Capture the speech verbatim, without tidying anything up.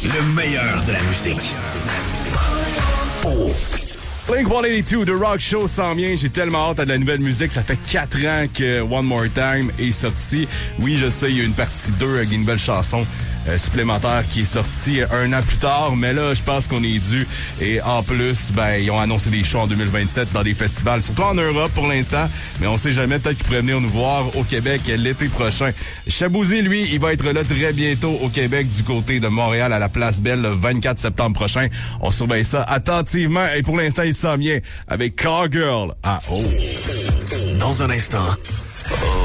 Le meilleur de la musique. Oh. Blink one eighty-two, The Rock Show s'en vient. J'ai tellement hâte à de la nouvelle musique. Ça fait quatre ans que One More Time est sorti. Oui, je sais, il y a une partie deux avec une nouvelle chanson euh, supplémentaire qui est sortie un an plus tard. Mais là, je pense qu'on est dû. Et en plus, ben, ils ont annoncé des shows en deux mille vingt-sept dans des festivals, surtout en Europe pour l'instant. Mais on sait jamais, peut-être qu'ils pourraient venir nous voir au Québec l'été prochain. Chabouzy, lui, il va être là très bientôt au Québec du côté de Montréal à la Place Belle le vingt-quatre septembre prochain. On surveille ça attentivement. Et pour l'instant, il s'en vient avec Cowgirl à oh. Dans un instant,